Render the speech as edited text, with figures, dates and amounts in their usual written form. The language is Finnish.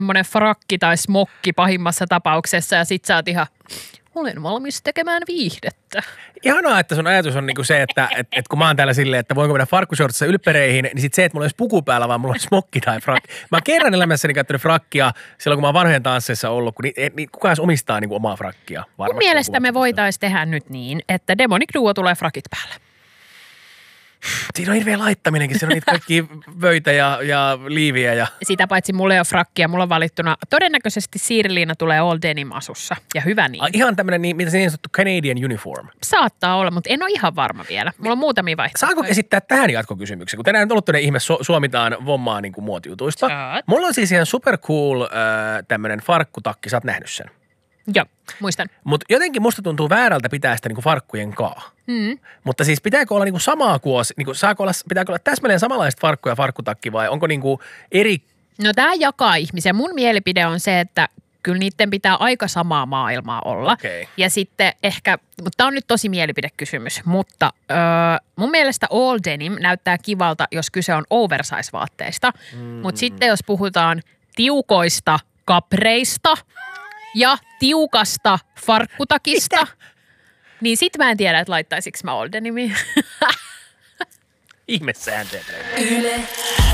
semmoinen frakki tai smokki pahimmassa tapauksessa ja sit sä oot ihan, olen valmis tekemään viihdettä. Ihanaa, että sun ajatus on niinku se, että kun mä oon täällä silleen, että voinko mennä farkkushortsissa ylppereihin, niin sit se, että mulla olisi puku päällä, vaan mulla on smokki tai frakki. Mä oon kerran elämässäni käyttänyt frakkia silloin, kun mä oon vanhojen tansseissa ollut, kun kukaan omistaa niinku omaa frakkia. Mun mielestä me voitaisiin tehdä nyt niin, että Demonic Duo tulee frakit päälle. Siinä on hirveä laittaminenkin, siinä on niitä kaikkia vöitä ja liiviä. Ja Sitä paitsi mulla ei ole frakkia, mulla on valittuna. Todennäköisesti Siiriliina tulee all denim asussa ja hyvä niin. Ihan tämmöinen, mitä se niin sanottu Canadian uniform. Saattaa olla, mutta en ole ihan varma vielä. Mulla on muutamia vaihtoehtoja. Saanko esittää tähän jatkokysymyksen? Kun tänään on ollut tuonne ihme Suomitaan vommaa niin kuin muotijutuista. Saat. Mulla on siis ihan super cool tämmöinen farkkutakki, sä oot nähnyt sen. Joo, muistan. Mutta jotenkin musta tuntuu väärältä pitää sitä niinku farkkujen kaa. Mutta siis pitääkö olla niinku samaa kuosi, niinku pitääkö olla täsmälleen samanlaista farkku ja farkkutakki vai onko niinku eri? No tää jakaa ihmisiä. Mun mielipide on se, että kyllä niiden pitää aika samaa maailmaa olla. Okay. Ja sitten ehkä, mutta tää on nyt tosi mielipidekysymys, mutta mun mielestä all denim näyttää kivalta, jos kyse on oversize-vaatteista. Mutta sitten jos puhutaan tiukoista kapreista ja tiukasta farkkutakista, niin sit mä en tiedä, että laittaisinko mä all denimiä. Ihmesäänteet. Yle